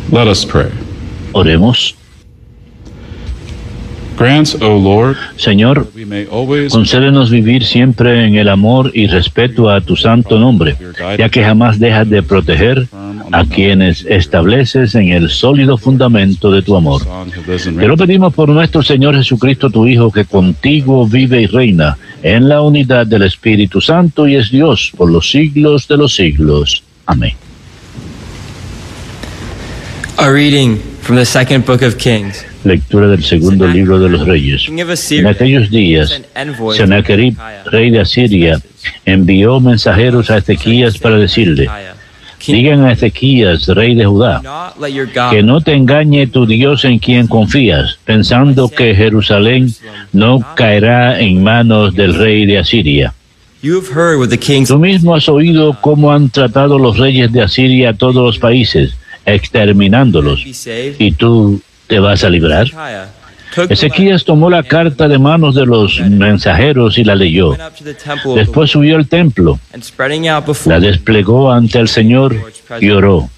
Let us pray. Oremos. Grant, O Lord, Señor, that we may always concédenos vivir siempre en el amor y respeto a tu santo nombre, ya que jamás dejas de proteger a quienes estableces en el sólido fundamento de tu amor. Te lo pedimos por nuestro Señor Jesucristo, tu Hijo, que contigo vive y reina en la unidad del Espíritu Santo y es Dios por los siglos de los siglos. Amén. A reading from the second book of Kings. Lectura del segundo libro de los Reyes. En aquellos días, Sennacherib, rey de Asiria, envió mensajeros a Ezequías para decirle: digan a Ezequías, rey de Judá, que no te engañe tu Dios en quien confías, pensando que Jerusalén no caerá en manos del rey de Asiria. Tú mismo has oído cómo han tratado los reyes de Asiria a todos los países, exterminándolos, y tú ¿te vas a librar? Ezequías tomó la carta de manos de los mensajeros y la leyó. Después subió al templo, la desplegó ante el Señor y oró: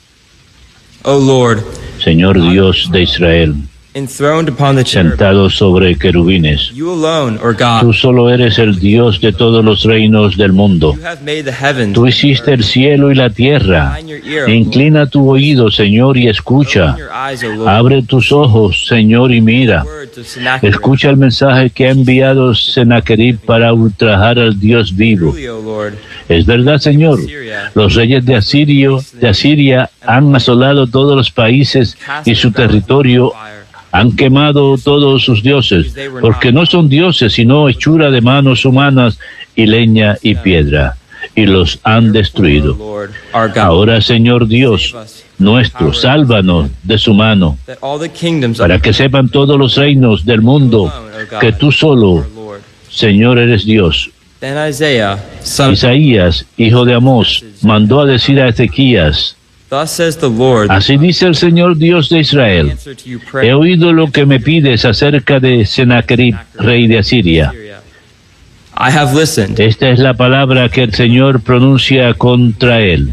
Señor Dios de Israel, sentado sobre querubines, tú solo eres el Dios de todos los reinos del mundo. Tú hiciste el cielo y la tierra. Inclina tu oído, Señor, y escucha. Abre tus ojos, Señor, y mira. Escucha el mensaje que ha enviado Sennacherib para ultrajar al Dios vivo. Es verdad, Señor, los reyes de Asiria han asolado todos los países y su territorio. Han quemado todos sus dioses, porque no son dioses, sino hechura de manos humanas y leña y piedra, y los han destruido. Ahora, Señor Dios nuestro, sálvanos de su mano, para que sepan todos los reinos del mundo que tú solo, Señor, eres Dios. Isaías, hijo de Amós, mandó a decir a Ezequías: así dice el Señor Dios de Israel: he oído lo que me pides acerca de Sennacherib, rey de Asiria. Esta es la palabra que el Señor pronuncia contra él.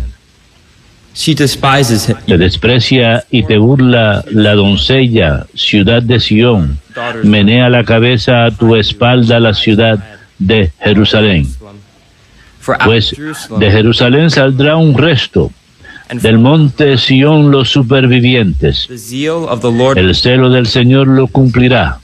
Te desprecia y te burla la doncella, ciudad de Sión. Menea la cabeza a tu espalda la ciudad de Jerusalén. Pues de Jerusalén saldrá un resto, del monte Sión los supervivientes. El celo del Señor lo cumplirá.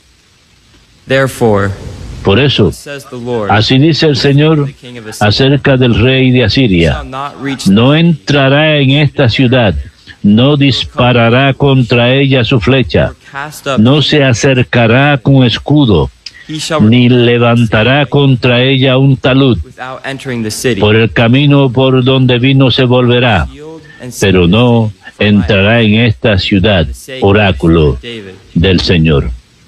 Por eso, así dice el Señor acerca del rey de Asiria: no entrará en esta ciudad, no disparará contra ella su flecha, no se acercará con escudo, ni levantará contra ella un talud. Por el camino por donde vino se volverá, pero no entrará en esta ciudad. Oráculo del Señor.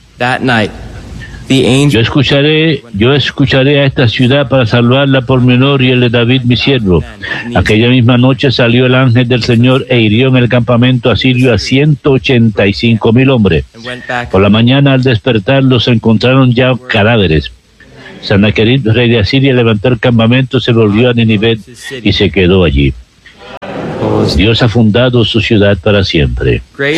Yo escucharé a esta ciudad para salvarla por mi honor y el de David mi siervo. Aquella misma noche salió el ángel del Señor e hirió en el campamento asirio a 185,000 hombres. Por la mañana, al despertar, los encontraron ya cadáveres. Sennacherib, rey de Asiria, levantó el campamento, se volvió a Nínive y se quedó allí. Dios ha fundado su ciudad para siempre.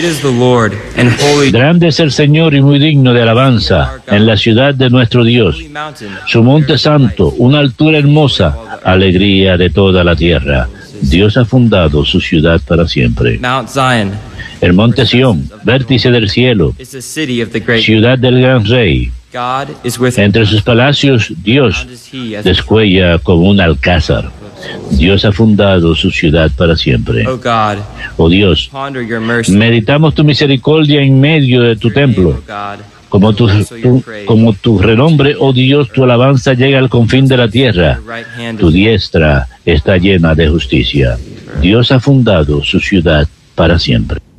Grande es el Señor y muy digno de alabanza en la ciudad de nuestro Dios. Su monte santo, una altura hermosa, alegría de toda la tierra. Dios ha fundado su ciudad para siempre. El monte Sión, vértice del cielo, ciudad del gran rey. Entre sus palacios, Dios descuella como un alcázar. Dios ha fundado su ciudad para siempre. Oh Dios, meditamos tu misericordia en medio de tu templo. Como tu renombre, oh Dios, tu alabanza llega al confín de la tierra. Tu diestra está llena de justicia. Dios ha fundado su ciudad para siempre.